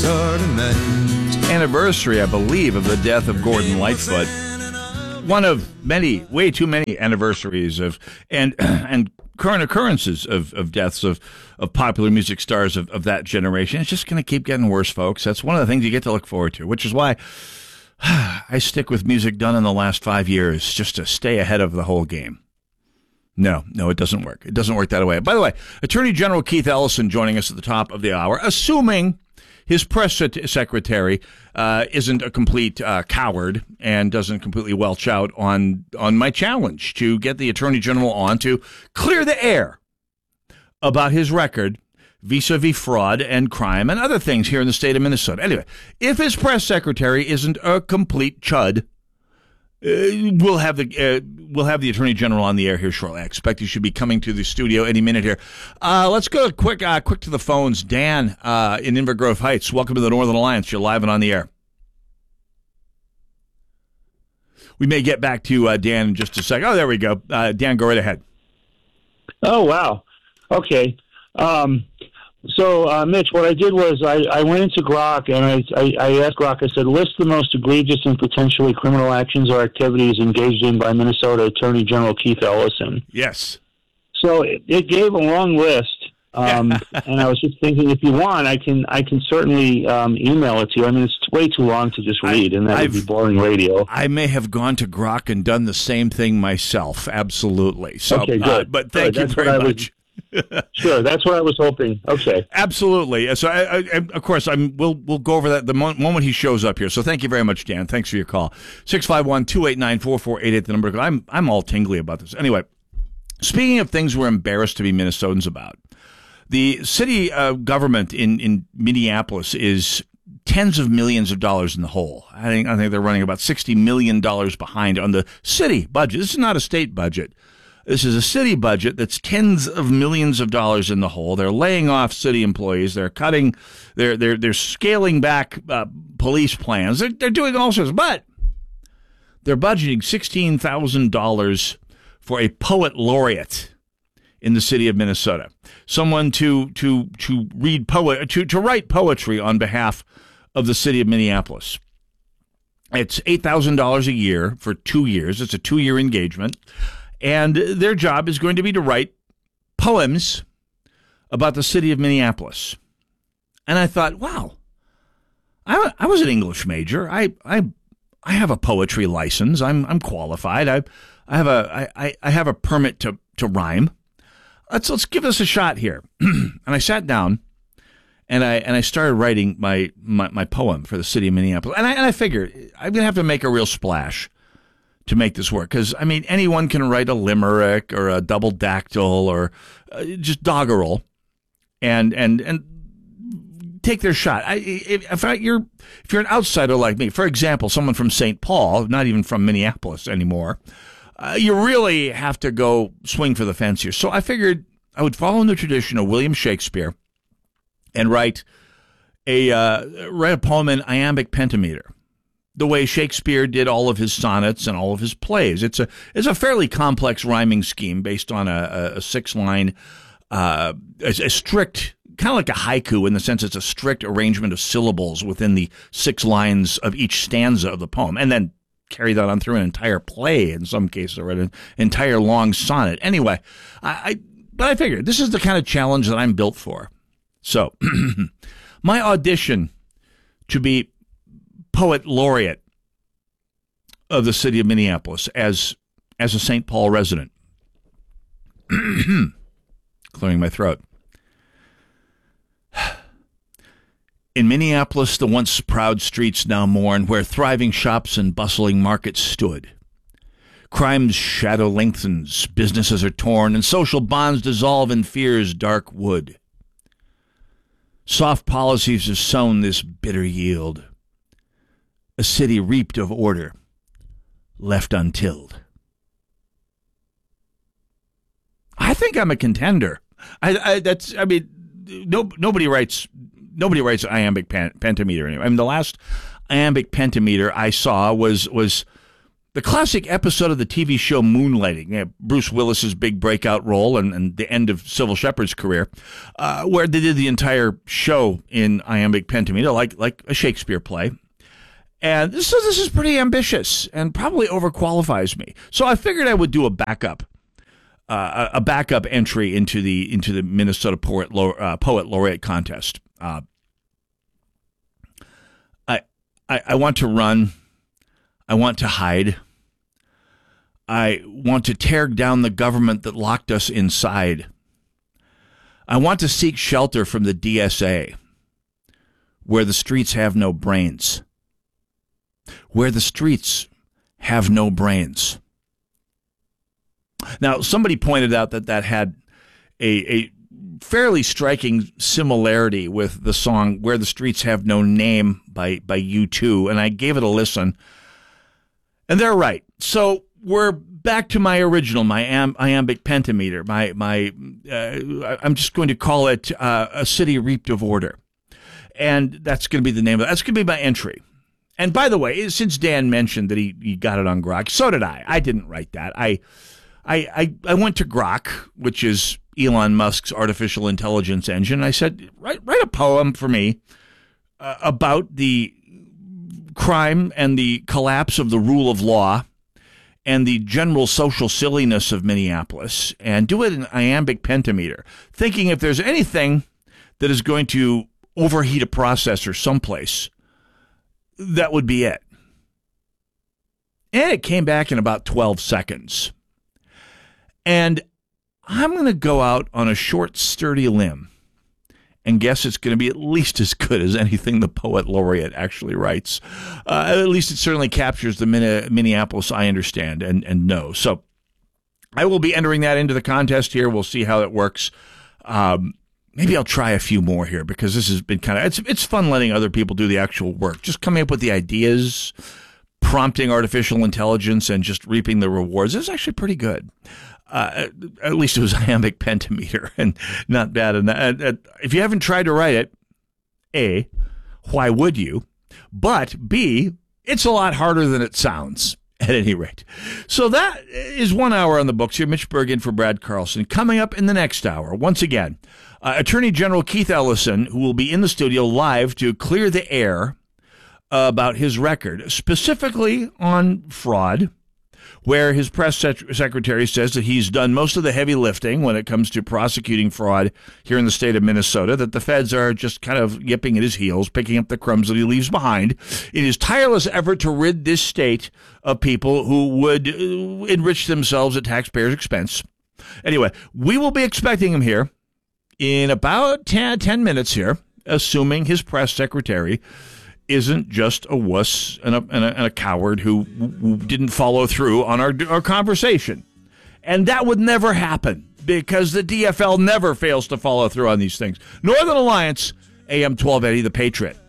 Anniversary, I believe, of the death of Gordon Lightfoot. One of many, way too many anniversaries of and current occurrences of deaths of popular music stars of that generation. It's just going to keep getting worse, folks. That's one of the things you get to look forward to, which is why I stick with music done in the last 5 years just to stay ahead of the whole game. No, it doesn't work. It doesn't work that way. By the way, Attorney General Keith Ellison joining us at the top of the hour, assuming his press secretary isn't a complete coward and doesn't completely welch out on my challenge to get the Attorney General on to clear the air about his record vis-a-vis fraud and crime and other things here in the state of Minnesota. Anyway, if his press secretary isn't a complete chud, we'll have the Attorney General on the air here shortly. I expect he should be coming to the studio any minute here. Let's go quick to the phones. Dan in Inver Grove Heights, welcome to the Northern Alliance. You're live and on the air. We may get back to Dan in just a second. Oh, there we go. Dan, go right ahead. Oh, wow. Okay. So, Mitch, what I did was I went into Grok and I asked Grok, I said, list the most egregious and potentially criminal actions or activities engaged in by Minnesota Attorney General Keith Ellison. Yes. So it gave a long list, and I was just thinking, if you want, I can certainly email it to you. I mean, it's way too long to just read, and that would be boring radio. I may have gone to Grok and done the same thing myself, absolutely. So, okay, good. But thank you very much. Sure, that's what I was hoping. Okay, absolutely. So, of course, we'll go over that the moment he shows up here. So, thank you very much, Dan. Thanks for your call. 651-289-4488. The number. I'm all tingly about this. Anyway, speaking of things we're embarrassed to be Minnesotans about, the city government in Minneapolis is tens of millions of dollars in the hole. I think they're running about $60 million behind on the city budget. This is not a state budget. This is a city budget that's tens of millions of dollars in the hole. They're laying off city employees. They're cutting. They're scaling back police plans. They're doing all sorts. But they're budgeting $16,000 for a poet laureate in the city of Minnesota. Someone to write poetry on behalf of the city of Minneapolis. It's $8,000 a year for 2 years. It's a 2-year engagement. And their job is going to be to write poems about the city of Minneapolis. And I thought, wow, I was an English major. I have a poetry license. I'm qualified. I have a permit to rhyme. Let's give this a shot here. And I sat down and I started writing my poem for the city of Minneapolis. And I figured I'm gonna have to make a real splash to make this work, because, I mean, anyone can write a limerick or a double dactyl or just doggerel and take their shot. If you're an outsider like me, for example, someone from St. Paul, not even from Minneapolis anymore, you really have to go swing for the fence here. So I figured I would follow in the tradition of William Shakespeare and write a poem in iambic pentameter, the way Shakespeare did all of his sonnets and all of his plays. It's a fairly complex rhyming scheme based on a 6-line, a strict, kind of like a haiku in the sense it's a strict arrangement of syllables within the 6 lines of each stanza of the poem, and then carry that on through an entire play in some cases, or an entire long sonnet. Anyway, but I figured this is the kind of challenge that I'm built for. So my audition to be poet laureate of the city of Minneapolis as a St. Paul resident. Clearing my throat. In Minneapolis, the once proud streets now mourn, where thriving shops and bustling markets stood. Crime's shadow lengthens, businesses are torn, and social bonds dissolve in fear's dark wood. Soft policies have sown this bitter yield. A city reaped of order, left untilled. I think I'm a contender. Nobody writes iambic pentameter anyway. I mean, the last iambic pentameter I saw was the classic episode of the TV show Moonlighting, Bruce Willis's big breakout role and the end of Sybil Shepherd's career, where they did the entire show in iambic pentameter, like a Shakespeare play. And so this is pretty ambitious and probably overqualifies me. So I figured I would do a backup entry into the Minnesota Poet Laureate contest. I want to run. I want to hide. I want to tear down the government that locked us inside. I want to seek shelter from the DSA, where the streets have no brains. Where the streets have no brains. Now, somebody pointed out that had a fairly striking similarity with the song Where the Streets Have No Name by U2, and I gave it a listen. And they're right. So we're back to my original, my iambic pentameter. I'm just going to call it A City Reaped of Order. And that's going to be the name of it. That's going to be my entry. And by the way, since Dan mentioned that he got it on Grok, so did I. I didn't write that. I went to Grok, which is Elon Musk's artificial intelligence engine. I said, write a poem for me about the crime and the collapse of the rule of law and the general social silliness of Minneapolis, and do it in iambic pentameter, thinking if there's anything that is going to overheat a processor someplace, that would be it. And it came back in about 12 seconds. And I'm going to go out on a short, sturdy limb and guess it's going to be at least as good as anything the Poet Laureate actually writes. At least it certainly captures the Minneapolis I understand and know. So I will be entering that into the contest here. We'll see how it works. Maybe I'll try a few more here because this has been kind of, it's fun letting other people do the actual work. Just coming up with the ideas, prompting artificial intelligence, and just reaping the rewards. It's actually pretty good. At least it was iambic pentameter and not bad. And if you haven't tried to write it, A, why would you? But B, it's a lot harder than it sounds at any rate. So that is 1 hour on the books here. Mitch Berg in for Brad Carlson. Coming up in the next hour, once again, Attorney General Keith Ellison, who will be in the studio live to clear the air about his record, specifically on fraud, where his press secretary says that he's done most of the heavy lifting when it comes to prosecuting fraud here in the state of Minnesota, that the feds are just kind of yipping at his heels, picking up the crumbs that he leaves behind in his tireless effort to rid this state of people who would enrich themselves at taxpayers' expense. Anyway, we will be expecting him here in about 10 minutes here, assuming his press secretary isn't just a wuss and a coward who didn't follow through on our conversation. And that would never happen because the DFL never fails to follow through on these things. Northern Alliance, AM 1280, The Patriot.